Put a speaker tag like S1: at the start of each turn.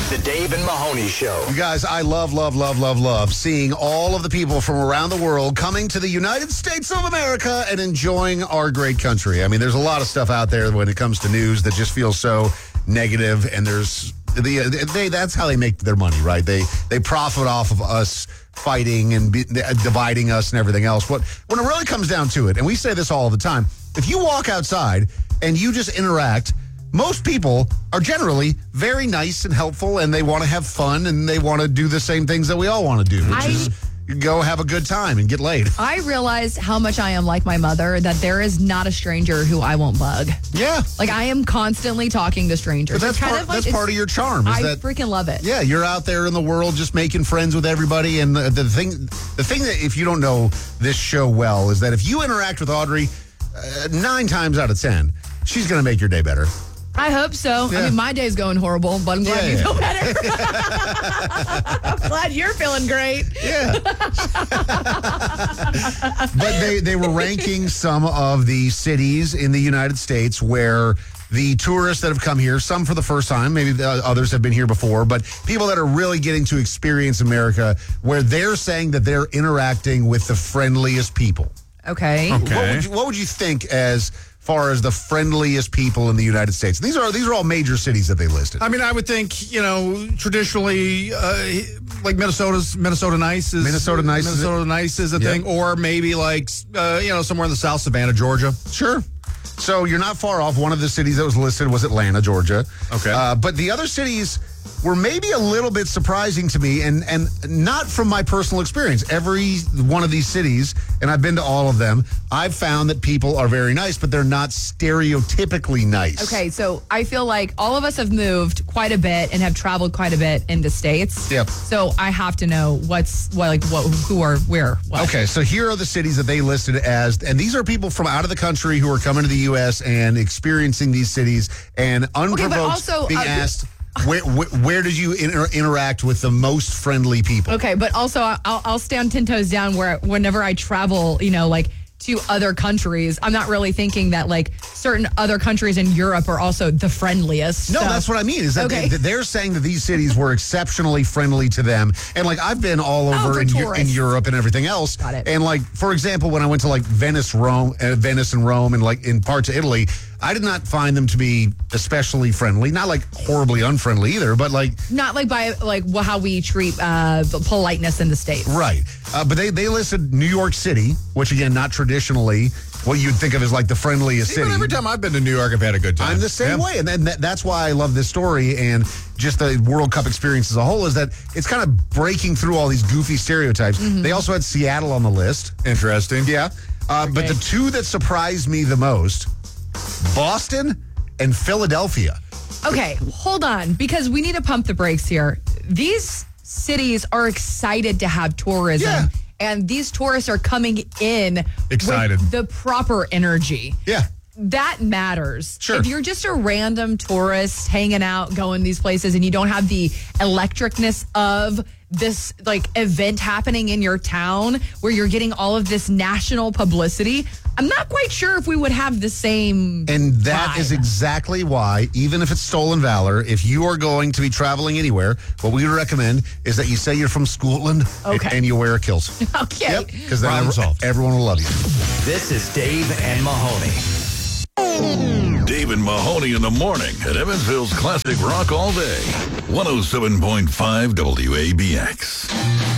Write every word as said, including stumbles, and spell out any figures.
S1: The Dave and Mahoney Show.
S2: You guys, I love, love, love, love, love seeing all of the people from around the world coming to the United States of America and enjoying our great country. I mean, there's a lot of stuff out there when it comes to news that just feels so negative, and there's the they that's how they make their money, right? They they profit off of us fighting and be, dividing us and everything else. But when it really comes down to it, and we say this all the time, if you walk outside and you just interact, most people are generally very nice and helpful, and they want to have fun, and they want to do the same things that we all want to do, which
S3: I,
S2: is go have a good time and get laid.
S3: I realized how much I am like my mother, that there is not a stranger who I won't bug.
S2: Yeah.
S3: Like, I am constantly talking to strangers.
S2: But that's
S3: It's kind
S2: part,
S3: of like,
S2: that's part of your charm. Is
S3: I
S2: that,
S3: freaking love it.
S2: Yeah, you're out there in the world just making friends with everybody. And the, the thing the thing that, if you don't know this show well, is that if you interact with Audrey, uh, nine times out of ten, she's going to make your day better.
S3: I hope so.
S2: Yeah.
S3: I mean, my day's going horrible, but I'm glad
S2: Yeah,
S3: you
S2: yeah.
S3: feel better. I'm glad you're feeling great.
S2: Yeah. But they, they were ranking some of the cities in the United States where the tourists that have come here, some for the first time, maybe the others have been here before, but people that are really getting to experience America, where they're saying that they're interacting with the friendliest people.
S3: Okay.
S2: What would you, what would you think as far as the friendliest people in the United States? These are these are all major cities that they listed.
S4: I mean, I would think, you know, traditionally, uh, like Minnesota's Minnesota Nice is
S2: Minnesota Nice is
S4: Minnesota Nice is a
S2: Yep.
S4: thing, or maybe like uh, you know, somewhere in the South, Savannah, Georgia.
S2: Sure. So you're not far off. One of the cities that was listed was Atlanta, Georgia.
S4: Okay.
S2: Uh, but the other cities were maybe a little bit surprising to me, and, and not from my personal experience. Every one of these cities, and I've been to all of them, I've found that people are very nice, but they're not stereotypically nice.
S3: Okay, so I feel like all of us have moved quite a bit and have traveled quite a bit in the States.
S2: Yep.
S3: So I have to know what's, what, like, what, who are where, what.
S2: Okay, so here are the cities that they listed as, and these are people from out of the country who are coming to the U S and experiencing these cities, and unprovoked
S3: also,
S2: being
S3: uh,
S2: asked, where, where, where did you inter- interact with the most friendly people?
S3: Okay, but also I'll, I'll stand ten toes down where whenever I travel, you know, like to other countries, I'm not really thinking that like certain other countries in Europe are also the friendliest.
S2: No,
S3: so.
S2: that's what I mean. Is that
S3: Okay.
S2: they, they're saying that these cities were exceptionally friendly to them, and like I've been all
S3: Oh,
S2: over
S3: for
S2: in, Eu- in
S3: tourists.
S2: Europe and everything else.
S3: Got it.
S2: And like for example, when I went to like Venice, Rome, uh, Venice and Rome, and like in parts of Italy, I did not find them to be especially friendly. Not like horribly unfriendly either, but like
S3: Not like by like wh- how we treat uh, politeness in the States.
S2: right. Uh, but they they listed New York City, which again, not traditionally what you'd think of as like the friendliest
S4: See,
S2: city.
S4: but every time I've been to New York, I've had a good time.
S2: I'm the same
S4: Yeah.
S2: way, and then that, that's why I love this story and just the World Cup experience as a whole. Is that it's kind of breaking through all these goofy stereotypes.
S3: Mm-hmm.
S2: They also had Seattle on the list.
S4: Interesting.
S2: Yeah, uh, but
S3: Okay.
S2: the two that surprised me the most, Boston and Philadelphia.
S3: Okay, hold on, because we need to pump the brakes here. These cities are excited to have tourism.
S2: Yeah.
S3: And these tourists are coming in
S4: Excited.
S3: with the proper energy.
S2: Yeah.
S3: That matters.
S2: Sure.
S3: If you're just a random tourist hanging out, going these places, and you don't have the electricness of this like event happening in your town where you're getting all of this national publicity, I'm not quite sure if we would have the same.
S2: And that
S3: vibe.
S2: is exactly why, even if it's stolen valor, if you are going to be traveling anywhere, what we would recommend is that you say you're from Scotland
S3: Okay.
S2: and you wear a kilts.
S3: Okay.
S2: Yep, because then
S4: Problem
S2: every-
S4: solved.
S2: everyone will love you.
S1: This is Dave and Mahoney.
S5: Dave and Mahoney in the morning at Evansville's Classic Rock all day. one oh seven point five W A B X.